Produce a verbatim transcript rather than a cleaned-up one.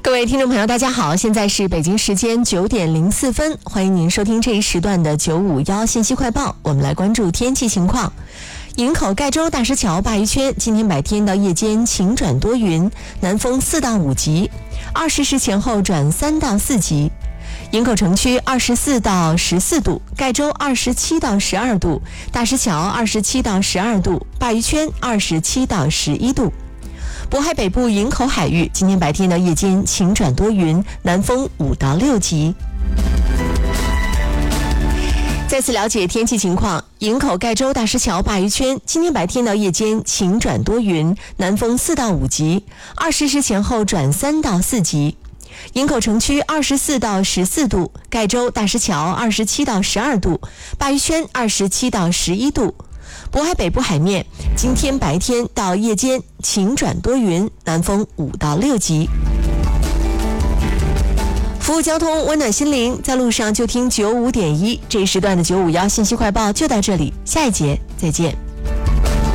各位听众朋友大家好，现在是北京时间九点零四分，欢迎您收听这一时段的九五一信息快报。我们来关注天气情况。营口盖州大石桥鲅鱼圈今天白天到夜间晴转多云，南风四到五级，二十时前后转三到四级。营口城区二十四到十四度，盖州二十七到十二度，大石桥二十七到十二度，鲅鱼圈二十七到十一度。渤海北部营口海域今天白天到夜间晴转多云，南风五到六级。再次了解天气情况，营口盖州大石桥鲅鱼圈今天白天到夜间晴转多云，南风四到五级，二十时前后转三到四级。营口城区二十四到十四度，盖州大石桥二十七到十二度，鲅鱼圈二十七到十一度。渤海北部海面今天白天到夜间晴转多云，南风五到六级。服务交通，温暖心灵，在路上就听九五点一。这一时段的九五一信息快报就到这里，下一节再见。